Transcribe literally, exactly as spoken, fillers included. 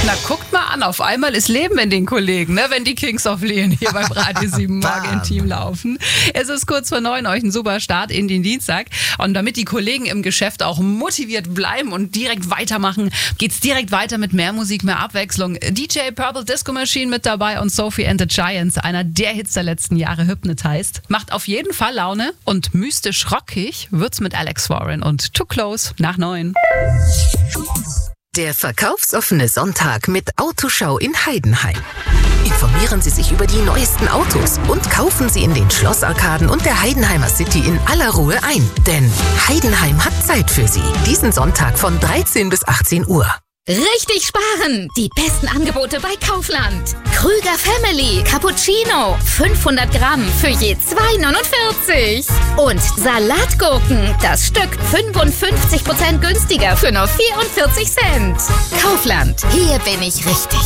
Na, guckt mal an, auf einmal ist Leben in den Kollegen, ne? Wenn die Kings of Leon hier beim Radio sieben Morgen im Team laufen. Es ist kurz vor neun, euch ein super Start in den Dienstag. Und damit die Kollegen im Geschäft auch motiviert bleiben und direkt weitermachen, geht's direkt weiter mit mehr Musik, mehr Abwechslung. D J Purple Disco Machine mit dabei und Sophie and the Giants, einer der Hits der letzten Jahre, Hypnotized. Macht auf jeden Fall Laune und mystisch rockig wird's mit Alex Warren und Too Close nach neun. Der verkaufsoffene Sonntag mit Autoschau in Heidenheim. Informieren Sie sich über die neuesten Autos und kaufen Sie in den Schlossarkaden und der Heidenheimer City in aller Ruhe ein. Denn Heidenheim hat Zeit für Sie. Diesen Sonntag von dreizehn bis achtzehn Uhr. Richtig sparen! Die besten Angebote bei Kaufland. Krüger Family Cappuccino. fünfhundert Gramm für je zwei neunundvierzig. Und Salatgurken. Das Stück fünfundfünfzig Prozent günstiger für nur vierundvierzig Cent. Kaufland. Hier bin ich richtig.